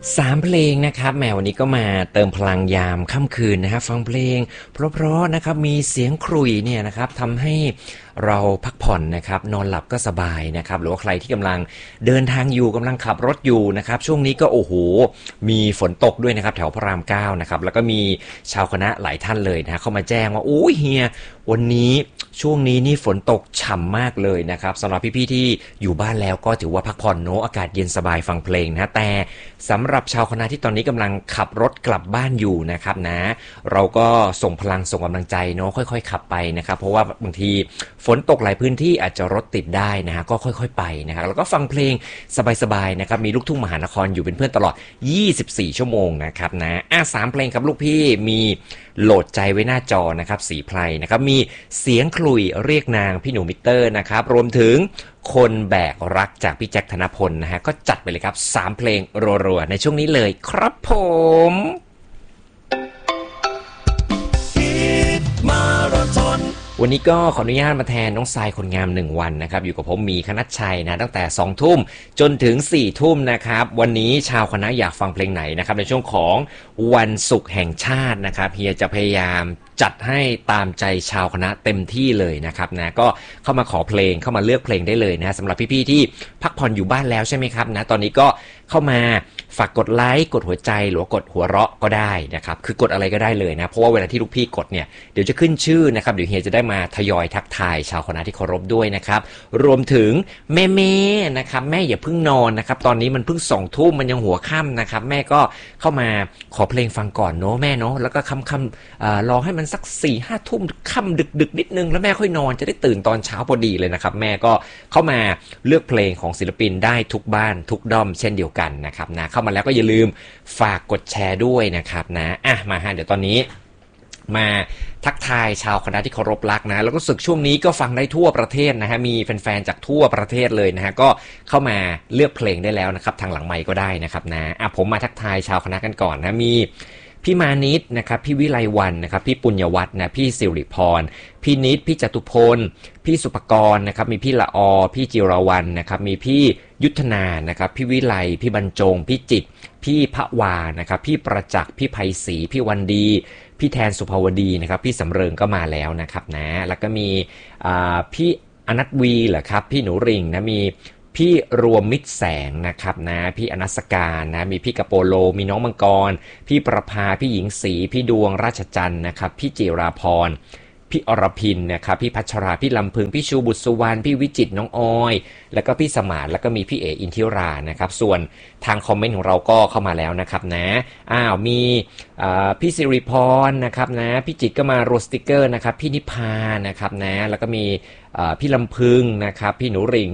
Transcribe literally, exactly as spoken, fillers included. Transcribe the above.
สามเพลงนะครับแหมวันนี้ก็มาเติมพลังยามค่ำคืนนะฮะฟังเพลงเพราะๆนะครับมีเสียงขรุ่ยเนี่ยนะครับทำให้เราพักผ่อนนะครับนอนหลับก็สบายนะครับหรือว่าใครที่กำลังเดินทางอยู่กำลังขับรถอยู่นะครับช่วงนี้ก็โอ้โหมีฝนตกด้วยนะครับแถวพระรามเก้านะครับแล้วก็มีชาวคณะหลายท่านเลยนะฮะเข้ามาแจ้งว่าโอ้ยเฮียวันนี้ช่วงนี้นี่ฝนตกฉ่ำมากเลยนะครับสำหรับพี่ๆที่อยู่บ้านแล้วก็ถือว่าพักผ่อนเนอะอากาศเย็นสบายฟังเพลงนะแต่สำหรับชาวคณะที่ตอนนี้กำลังขับรถกลับบ้านอยู่นะครับนะเราก็ส่งพลังส่งกำลังใจเนอะค่อยๆขับไปนะครับเพราะว่าบางทีฝนตกหลายพื้นที่อาจจะรถติดได้นะฮะก็ค่อยๆไปนะครับแล้วก็ฟังเพลงสบายๆนะครับมีลูกทุ่งมหานครอยู่เป็นเพื่อนตลอดยี่สิบสี่ชั่วโมงนะครับนะอ่ะสามเพลงครับลูกพี่มีโหลดใจไว้หน้าจอนะครับสีไพรนะครับมีเสียงขลุ่ยเรียกนางพี่หนูมิเตอร์นะครับรวมถึงคนแบกรักจากพี่แจ็คธนพลนะฮะก็จัดไปเลยครับสามเพลงรัวๆในช่วงนี้เลยครับผมวันนี้ก็ขออนุญาตมาแทนน้องทรายคนงามหนึ่งวันนะครับอยู่กับผมมีคณัชชัยนะตั้งแต่สองทุ่มจนถึงสี่ทุ่มนะครับวันนี้ชาวคณะอยากฟังเพลงไหนนะครับในช่วงของวันศุกร์แห่งชาตินะครับเฮียจะพยายามจัดให้ตามใจชาวคณะเต็มที่เลยนะครับนะก็เข้ามาขอเพลงเข้ามาเลือกเพลงได้เลยนะสำหรับพี่ๆที่พักผ่อนอยู่บ้านแล้วใช่ไหมครับนะตอนนี้ก็เข้ามาฝากกดไลค์กดหัวใจหรือว่ากดหัวเราะก็ได้นะครับคือกดอะไรก็ได้เลยนะเพราะว่าเวลาที่ลูกพี่กดเนี่ยเดี๋ยวจะขึ้นชื่อนะครับเดี๋ยวเฮียจะได้มาทยอยทักทายชาวคณะที่เคารพด้วยนะครับรวมถึงแม่ๆนะครับแม่อย่าเพิ่งนอนนะครับตอนนี้มันเพิ่งสองทุ่มมันยังหัวค่ำนะครับแม่ก็เข้ามาขอเพลงฟังก่อนเนาะแม่เนาะแล้วก็ค่ำๆรอให้มันสักสี่ห้าทุ่มค่ำดึกๆนิดนึงแล้วแม่ค่อยนอนจะได้ตื่นตอนเช้าพอดีเลยนะครับแม่ก็เข้ามาเลือกเพลงของศิลปินได้ทุกบ้านทุกด้อมเช่นเดียวกันนะครับนะเข้ามาแล้วก็อย่าลืมฝากกดแชร์ด้วยนะครับนะอ่ะมาฮะเดี๋ยวตอนนี้มาทักทายชาวคณะที่เคารพรักนะแล้วก็สึกช่วงนี้ก็ฟังได้ทั่วประเทศนะฮะมีแฟนๆจากทั่วประเทศเลยนะฮะก็เข้ามาเลือกเพลงได้แล้วนะครับทางหลังไมค์ก็ได้นะครับนะอ่ะผมมาทักทายชาวคณะกันก่อนนะมีพี่มานิดนะครับพี่วิไลวันนะครับพี่ปุญญวัฒน์นะพี่สิริพรพี่นิดพี่จตุพลพี่สุปกรนะครับมีพี่ละออพี่จิรวรรณนะครับมีพี่ยุทธนานะครับพี่วิไลพี่บรรจงพี่จิตพี่พระวานะครับพี่ประจักษ์พี่ไพศรีพี่วันดีพี่แทนสุภาวดีนะครับพี่สำเริงก็มาแล้วนะครับนะแล้วก็มีพี่อนัทวีเหรอครับพี่หนูริงนะมีพี่รวมมิตรแสงนะครับนะพี่อนัสการนะมีพี่กระโปโลมีน้องมังกรพี่ประภาพี่หญิงศรีพี่ดวงราชจันทร์นะครับพี่จิราพรพี่อรพินนะครับพี่พัชราพี่ลำพึงพี่ชูบุตรสุวรรณพี่วิจิตรน้องออยแล้วก็พี่สมานแล้วก็มีพี่เออินทิรานะครับส่วนทางคอมเมนต์ของเราก็เข้ามาแล้วนะครับนะอ้าวมีพี่สิริพรนะครับนะพี่จิตก็มาโรสติกเกอร์นะครับพี่นิพานะครับนะแล้วก็มีพี่ลำพึงนะครับพี่หนูริง